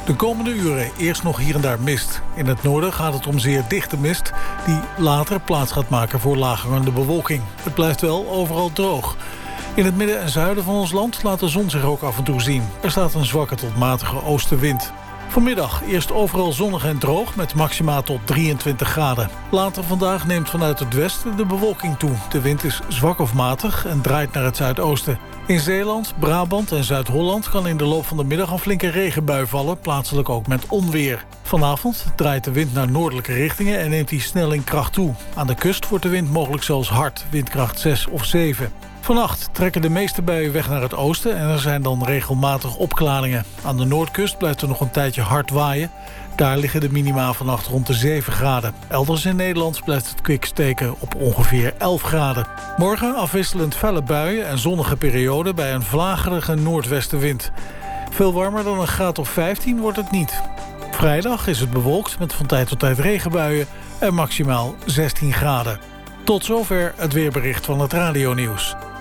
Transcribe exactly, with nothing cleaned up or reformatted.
De komende uren eerst nog hier en daar mist. In het noorden gaat het om zeer dichte mist die later plaats gaat maken voor laaghangende bewolking. Het blijft wel overal droog. In het midden en zuiden van ons land laat de zon zich ook af en toe zien. Er staat een zwakke tot matige oostenwind. Vanmiddag eerst overal zonnig en droog met maxima tot drieëntwintig graden. Later vandaag neemt vanuit het westen de bewolking toe. De wind is zwak of matig en draait naar het zuidoosten. In Zeeland, Brabant en Zuid-Holland kan in de loop van de middag een flinke regenbui vallen, plaatselijk ook met onweer. Vanavond draait de wind naar noordelijke richtingen en neemt die snel in kracht toe. Aan de kust wordt de wind mogelijk zelfs hard, windkracht zes of zeven. Vannacht trekken de meeste buien weg naar het oosten en er zijn dan regelmatig opklaringen. Aan de noordkust blijft er nog een tijdje hard waaien. Daar liggen de minima vannacht rond de zeven graden. Elders in Nederland blijft het kwik steken op ongeveer elf graden. Morgen afwisselend felle buien en zonnige perioden bij een vlagerige noordwestenwind. Veel warmer dan een graad of vijftien wordt het niet. Vrijdag is het bewolkt met van tijd tot tijd regenbuien en maximaal zestien graden. Tot zover het weerbericht van het radionieuws.